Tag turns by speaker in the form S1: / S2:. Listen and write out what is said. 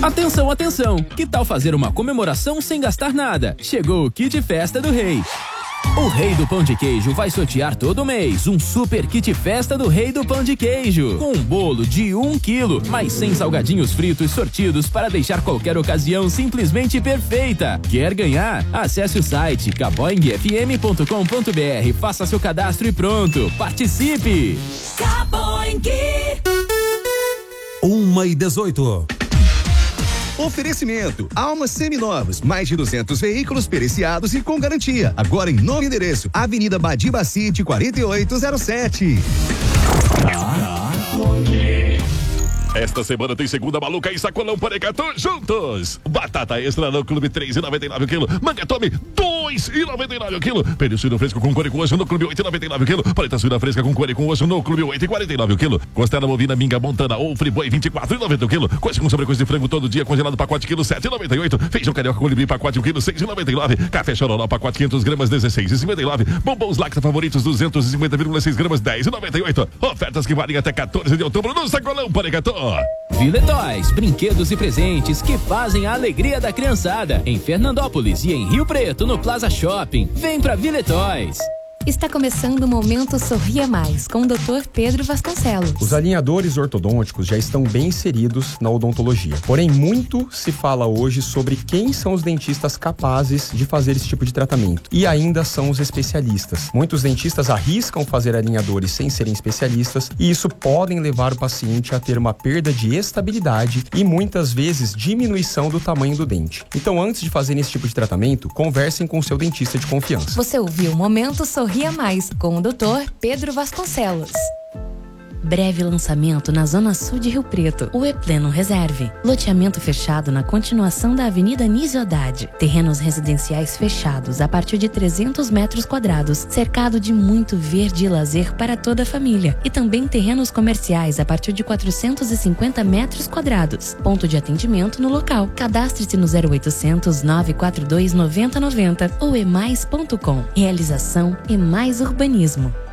S1: Atenção, atenção! Que tal fazer uma comemoração sem gastar nada? Chegou o Kit Festa do Rei. O Rei do Pão de Queijo vai sortear todo mês um super kit festa do Rei do Pão de Queijo, com um bolo de 1 quilo, mais 100 salgadinhos fritos sortidos para deixar qualquer ocasião simplesmente perfeita. Quer ganhar? Acesse o site caboingfm.com.br, faça seu cadastro e pronto, participe!
S2: Caboing.
S3: 1h18.
S4: Oferecimento: Almas Seminovos, mais de 200 veículos periciados e com garantia. Agora em novo endereço, Avenida Badiba City 4807.
S5: Esta semana tem segunda maluca e sacolão Parecatu juntos. Batata extra no Clube 3,99 o quilo. Manga Tome 2,99 o quilo. Pernil suíno fresco com couro e com osso no Clube 8,99 o quilo. Paleta suína fresca com couro e com osso no Clube 8,49 o quilo. Costela bovina Minga Montana ou Friboi 24,90 o quilo. Coisa com sobrecoxa de frango todo dia congelado pacote quilo 7,98. Feijão carioca com libri pacote 1 quilo 6,99. Café Chororó pacote 500 gramas 16,59. Bombons Lacta favoritos 250,6 gramas 10,98. Ofertas que valem até 14 de outubro no sacolão Parecatu.
S1: Viletóis, brinquedos e presentes que fazem a alegria da criançada. Em Fernandópolis e em Rio Preto, no Plaza Shopping. Vem pra Viletóis.
S6: Está começando o Momento Sorria Mais, com o Dr. Pedro Vasconcelos.
S7: Os alinhadores ortodônticos já estão bem inseridos na odontologia. Porém, muito se fala hoje sobre quem são os dentistas capazes de fazer esse tipo de tratamento. E ainda são os especialistas. Muitos dentistas arriscam fazer alinhadores sem serem especialistas, e isso pode levar o paciente a ter uma perda de estabilidade e muitas vezes diminuição do tamanho do dente. Então, antes de fazer esse tipo de tratamento, conversem com o seu dentista de confiança.
S6: Você ouviu o Momento Sorria Mais, com o Dr. Pedro Vasconcelos. Breve lançamento na Zona Sul de Rio Preto. O E-Pleno Reserve. Loteamento fechado na continuação da Avenida Nísio Haddad. Terrenos residenciais fechados a partir de 300 metros quadrados, cercado de muito verde e lazer para toda a família. E também terrenos comerciais a partir de 450 metros quadrados. Ponto de atendimento no local. Cadastre-se no 0800 942 9090 ou emais.com. Realização Emais Urbanismo.